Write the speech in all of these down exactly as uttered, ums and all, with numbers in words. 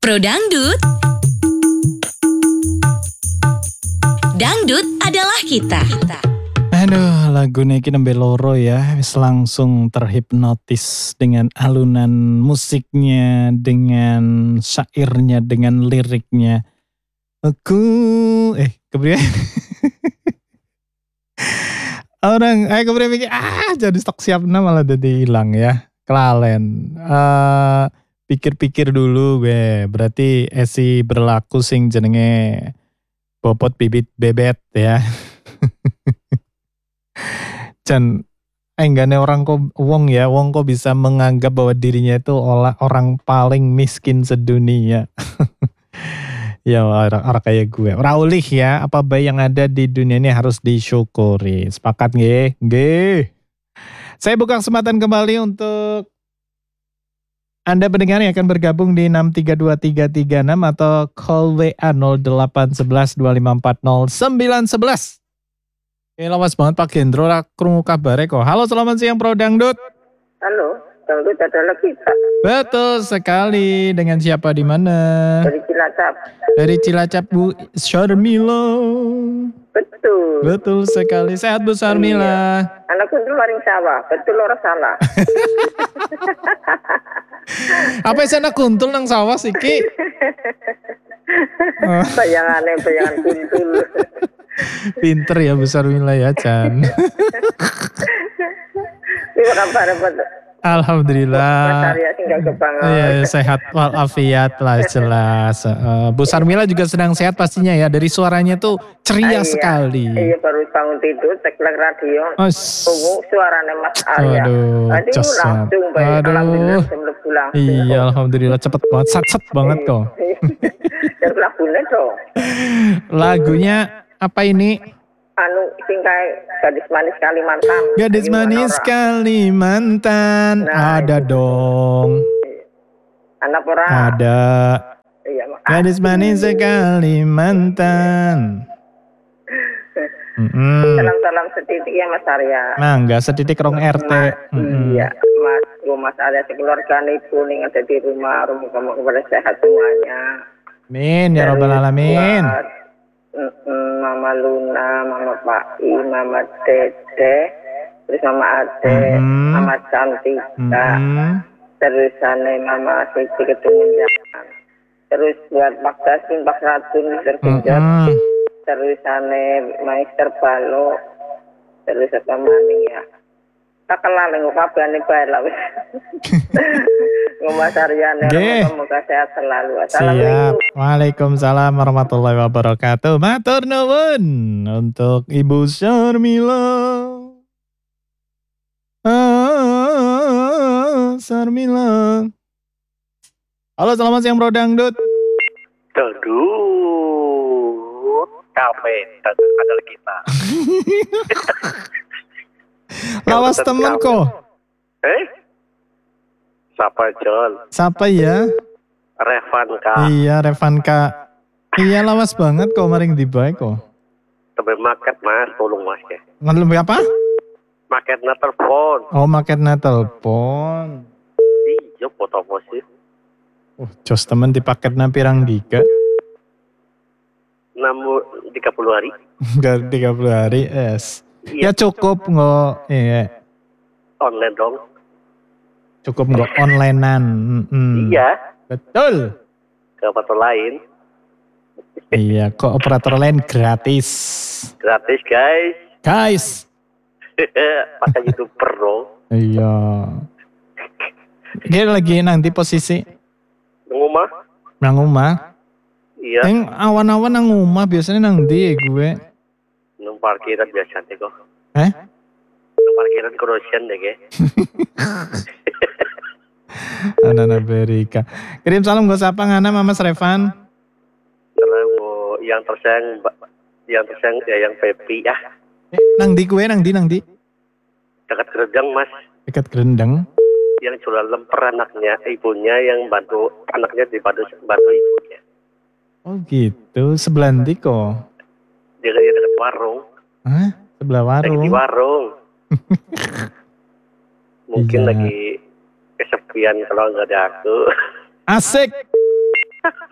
Pro Dangdut. Dangdut adalah kita. Aduh, lagu iki nembe loro ya, wis langsung terhipnotis dengan alunan musiknya, dengan syairnya, dengan liriknya. Aku, eh kemudian orang, eh kemudian mikir, ah jadi stok siapna malah jadi hilang ya, kelalen. Uh, pikir-pikir dulu gue, berarti esi berlaku sing jenenge bobot bibit bebet ya. Can enggaknya orang kok wong ya, wong kok bisa menganggap bahwa dirinya itu orang paling miskin sedunia. Ya orang, orang kayak gue. Ora ulih ya, apa baik yang ada di dunia ini harus disyukuri. Sepakat nggih? Nggih. Saya buka kesempatan kembali untuk Anda pendengar yang akan bergabung di enam tiga dua tiga tiga enam atau call W A nol delapan satu satu dua lima empat nol sembilan satu satu. Oke, lawas banget Pak Gendro, krungu kabare kok. Halo, selamat siang Pro Dangdut. Halo, Dangdut adalah kita. Betul sekali. Dengan siapa di mana? Dari Cilacap. Dari Cilacap Bu Syarmila. Betul. Betul sekali. Sehat Bu Syarmila. Iya. Anak kuntul maring sawah. Betul orang salah. Apa sih anak kuntul nang sawah sih Ki? Oh. Bayangannya bayangan kuntul. Pinter ya Bu Syarmila ya Chan. Ini kabar apa? Alhamdulillah. Iya, sehat walafiat lah jelas. Uh, Bu Syarmila juga sedang sehat pastinya ya. Dari suaranya tuh ceria ah, iya. sekali. Iya baru bangun tidur, teklek radio. Oh, tunggu suaranya Mas Arya. Aduh, Aduh langsung baik. Aduh. Alhamdulillah sebelum pulang. Iya, alhamdulillah cepet banget, sat-sat banget kok. Dan lagunya dong. Lagunya apa ini? Anu singkai gadis manis Kalimantan. Gadis manis Kalimantan. Nah, ada itu. Dong. Anak orang. Ada. Iya, gadis manis Kalimantan. Mm-hmm. Salam-salam setitik ya Mas Arya. Mangga setitik rong R T. Mas, mm-hmm. Iya, Mas, gue Mas Arya sekeluarga ibu nih ada di rumah, rumah kamu kepada sehat semuanya. Amin ya robbal alamin. Mama Luna, Mama Pak I, Mama Dede, terus Mama Ade, mm-hmm. Mama Cantika, mm-hmm. terus ane Mama Siti Ketumunjangan, terus buat Pak Dasin, Pak Ratun, terkenjot, mm-hmm. terus ane Maister Balo, terus apa maning ya. Tak kenal dengan kabarnya baik lah. Mas Aryana, semoga sehat selalu. Siap. Waalaikumsalam warahmatullahi wabarakatuh. Matur nuwun untuk Ibu Syarmila. Ah, Syarmila. Halo, selamat siang Pro Dangdut. Dangdut, kafe adalah kita. Lawas temen kok. Eh? Siapa Jol? Siapa ya? Revanka. Iya Revanka. Iya lawas banget kok maring di baik kok. Tapi market mas, tolong mas ya. Lebih apa? Marketnya telepon. Oh marketnya telepon. Iya foto posisi. Oh jos temen di paketnya pirang giga. Namun tiga puluh hari. Enggak tiga puluh hari es. Iya. Ya cukup nggak, iya. Online dong. Cukup nggak onlinean. Mm-hmm. Iya. Betul. Ke operator lain. Iya, ke operator lain gratis. Gratis guys. Guys. Pakai YouTuber dong. Iya. Dia lagi nang di posisi. Nang rumah. Nang rumah. Iya. Yang awan-awan nang rumah biasanya nang di gue. Nang parkiran biasa deh kok. Eh? Nang parkiran Kroasian deh ke. Anak Amerika. Kirim salam gue sapa ngana Mama Revan. Kalau yang tersayang, yang tersayang ya yang Pepi ya. Eh, nang di gue nang di nang di. Dekat Gerendang mas. Dekat Gerendang. Yang jualan lemper anaknya, ibunya yang bantu anaknya dibantu bantu ibunya. Oh gitu, sebelah ndi kok. Dia dekat warung. Hah? Sebelah warung? Lagi di warung. Mungkin iya. Lagi kesepian kalau nggak ada aku. Asik.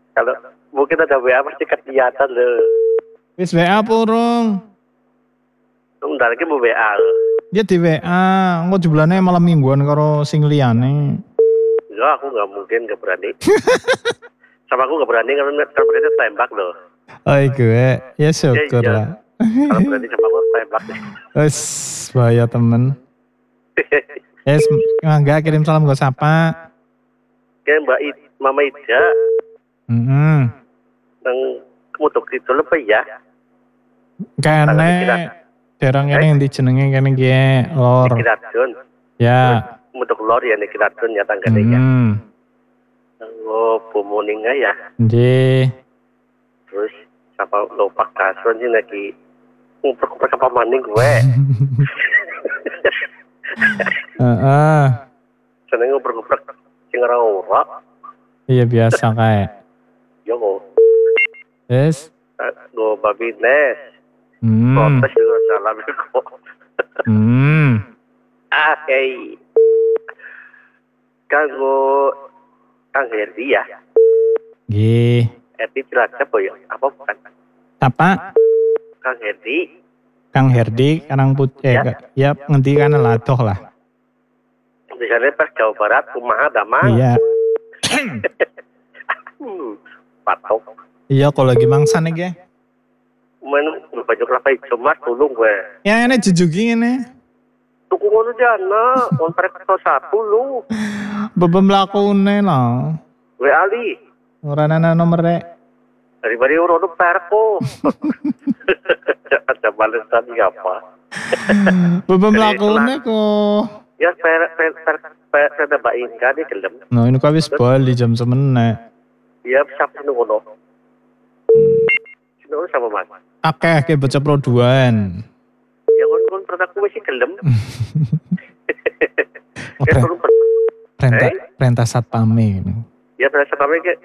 Kalau mungkin ada W A pasti kelihatan loh. Wis W A apa urung? Bentar lagi mau W A. Ya di W A, engko jebulane malam mingguan karo sing liyane. Enggak, aku nggak mungkin, nggak berani. Sama aku nggak berani karena kalau berani tembak loh. Oh gue, ya syukur Ya, iya. lah. Kalau berani sama aku tembak. Wes bahaya temen. Yes, enggak kirim salam gue sapa. Kayak Mbak I, Mama Ida, Mm -hmm. yang kemutuk itu lebih ya. Kene, derang kene yang dijenenge kene gie lor. Kiradun. Ya. Kemutuk lor ya nih kiradun ya tanggane ya. Hmm. Oh, bumoninga ya. Nggih. Terus siapa lupa kasun sih lagi ngumpul-ngumpul apa maning gue. Heeh. Seneng ngumpul-ngumpul sing ora-ora. Iya biasa kayak. Yo kok. Yes. Go babi nes. Hmm. Protes juga salam kok. Hmm. Ah, hey. Kanggo Kang Herdi ya. Nggih. Herdi Cilacap ya? Apa bukan? Apa? Kang Herdi. Kang Herdi, Karang Putih. Ya. Eh, ya, ngendi kan ladoh lah. Misalnya pas Jawa Barat, kumaha damang. Iya. hmm, patok. Iya, kalau lagi mangsa nih, ge. Men baju kelapa hijau mas tulung gue. Ya, ini jujugi ini. Tuku ngono jana, kontrak to sapu lu. Bebem lakune lah. We Ali. Ora ana nomere. Dari bari uro nu perko. Ada balasan apa? Bebem lakune kok. Ya per per per per per Mbak Inka nih gelem. Nah, ini kok wis bali jam semene. Iya, siapa nu ngono? Sino sama Mas? Akeh ke baca produan. Ya kon kon pernah aku masih gelem. Oh, Ya pre- turun perintah perintah satpame. ya berasa kami ke